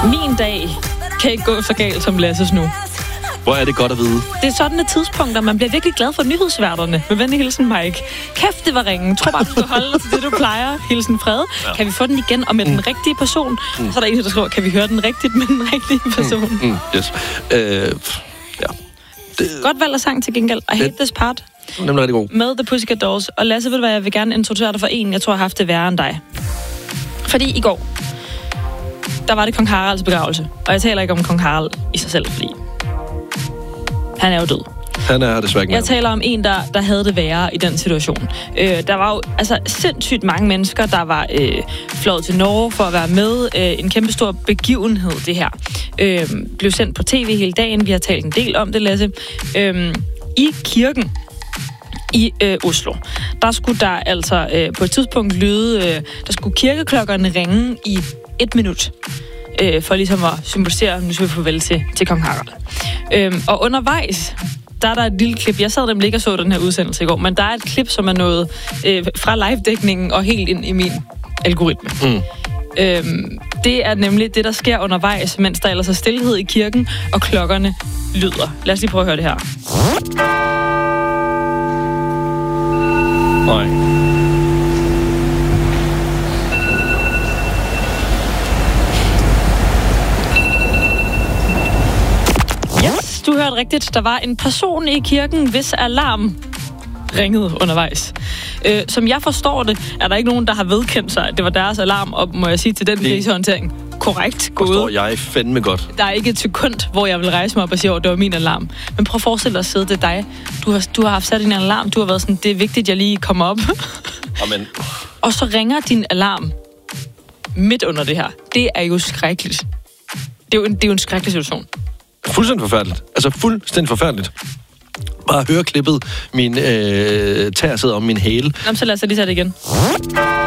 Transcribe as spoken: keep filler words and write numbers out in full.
Min dag kan ikke gå så galt som Lasses nu. Hvor er det godt at vide. Det er sådan et tidspunkt, at man bliver virkelig glad for nyhedsværterne. Med venlig hilsen, Mike. Kæft, det var ringen. Tror bare, du skal holde dig til det, du plejer. Hilsen Fred. Ja. Kan vi få den igen og med mm. den rigtige person? Mm. Så er der en, der skriver, kan vi høre den rigtigt med den rigtige person? Mm. Mm. Yes. Øh, ja. Det... Godt valg af sang til gengæld. I hate this part. Den er rigtig god. Med The Pussycat Dolls. Og Lasse, ved du hvad, jeg vil gerne introducere dig for en, jeg tror har haft det værre end dig. Fordi i går, der var det Kong Haralds begravelse. Og jeg taler ikke om Kong Harald i sig selv, fordi han er jo død. Han er desværre ikke med. Jeg taler om en, der, der havde det værre i den situation. Øh, der var jo altså sindssygt mange mennesker, der var øh, fløjet til Norge for at være med. Øh, en kæmpe stor begivenhed, det her. Øh, blev sendt på tv hele dagen. Vi har talt en del om det, Lasse. Øh, I kirken i øh, Oslo, der skulle der altså øh, på et tidspunkt lyde, øh, der skulle kirkeklokkerne ringe i et minut. Øh, for ligesom at symbolisere, nu skal vi farvel til, til Kong Harald. Øh, og undervejs, der er der et lille klip. Jeg sad nemlig ikke og så den her udsendelse i går, men der er et klip, som er nået øh, fra live-dækningen og helt ind i min algoritme. Mm. Øhm, det er nemlig det, der sker undervejs, mens der ellers er stillhed i kirken, og klokkerne lyder. Lad os lige prøve at høre det her. Nej. Yes, du hørte rigtigt. Der var en person i kirken, hvis alarm ringede undervejs. Øh, som jeg forstår det, er der ikke nogen, der har vedkendt sig, at det var deres alarm, og må jeg sige til den krisehåndtering, korrekt gået. Forstår jeg fandme godt. Der er ikke et sekund, hvor jeg vil rejse mig op og sige, at det var min alarm. Men prøv at forestille dig at sidde, det er dig. Du har, du har haft sat din alarm, du har været sådan, det er vigtigt, at jeg lige kommer op. Amen. Og så ringer din alarm midt under det her. Det er jo skrækkeligt. Det er jo en, det er jo en skrækkelig situation. Fuldstændig forfærdeligt. Altså fuldstændig forfærdeligt. Bare høre klippet. Min øh, tær sidder om min hæle. Jamen, så lad os lige tage det igen.